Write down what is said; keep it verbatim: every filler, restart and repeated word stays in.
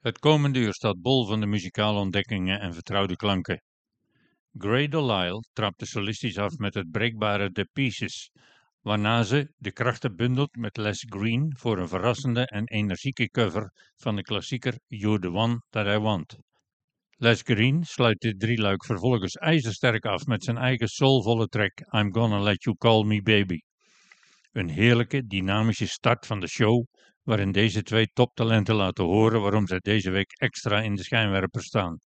Het komende uur staat bol van de muzikale ontdekkingen en vertrouwde klanken. Grey Delisle trapte solistisch af met het breekbare The Pieces, waarna ze de krachten bundelt met Les Green voor een verrassende en energieke cover van de klassieker You're the One That I Want. Les Green sluit dit drieluik vervolgens ijzersterk af met zijn eigen soulvolle track I'm Gonna Let You Call Me Baby. Een heerlijke, dynamische start van de show, waarin deze twee toptalenten laten horen waarom zij deze week extra in de schijnwerpers staan.